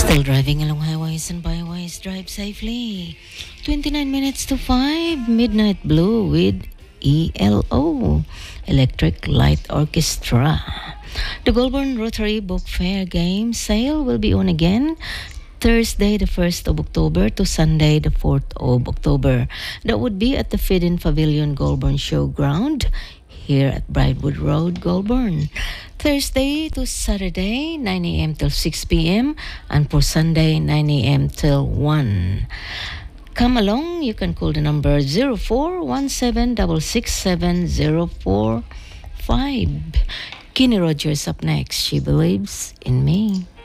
Still driving along highways and byways, drive safely. 29 minutes to 5, Midnight Blue with ELO, Electric Light Orchestra. The Goulburn Rotary Book Fair game sale will be on again Thursday the 1st of October to Sunday the 4th of October. That would be at the Feed-In Pavilion Goulburn Showground here at Brightwood Road, Goulburn. Thursday to Saturday, 9 a.m. till 6 p.m. and for Sunday, 9 a.m. till 1. Come along, you can call the number 0417667045. Kenny Rogers up next. She believes in me.